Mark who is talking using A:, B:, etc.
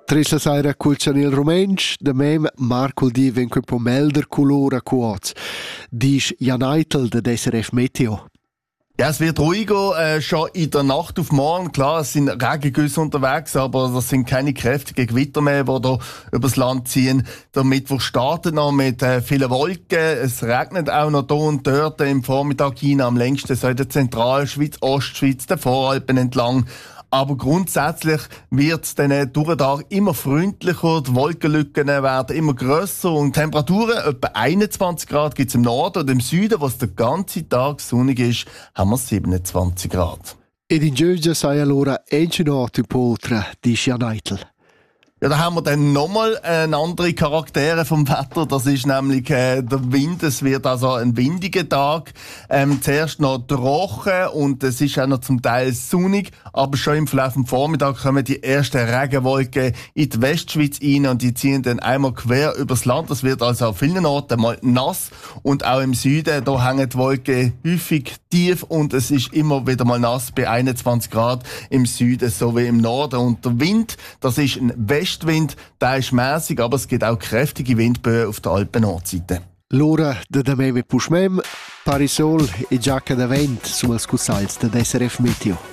A: Tris la saira col Chanel Romensch, da mem Marco di ven un po' melder colora cuoz. Disch Jan Eitel, der SRF Meteo.
B: Ja, es wird ruhiger, schon in der Nacht auf morgen. Klar, es sind Regengüsse unterwegs, aber das sind keine kräftigen Gewitter mehr, die da übers Land ziehen. Der Mittwoch startet noch mit vielen Wolken. Es regnet auch noch da und dort im Vormittag hinein, am längsten so in der Zentralschweiz, Ostschweiz, den Voralpen entlang. Aber grundsätzlich wird es dann durch den Tag immer freundlicher, die Wolkenlücken werden immer grösser und Temperaturen, etwa 21 Grad gibt es im Norden und im Süden, wo es den ganzen Tag sonnig ist, haben wir 27 Grad.
A: Ed in Giorgia sei allora enginat un po' oltre di Jan Eitel.
B: Ja, da haben wir dann nochmal andere Charaktere vom Wetter. Das ist nämlich der Wind. Es wird also ein windiger Tag. Zuerst noch trocken und es ist auch noch zum Teil sonnig. Aber schon im Verlauf des Vormittags kommen die ersten Regenwolken in die Westschweiz rein und die ziehen dann einmal quer übers Land. Das wird also an vielen Orten mal nass. Und auch im Süden, da hängen die Wolken häufig tief und es ist immer wieder mal nass bei 21 Grad im Süden sowie im Norden. Und der Wind, das ist ein Westwind, der ist mäßig, aber es gibt auch kräftige Windböen auf der Alpen-Nordseite.
A: L'ora de meme pushmem, parisol e giacca da vent, sum als cussals de SRF Meteo.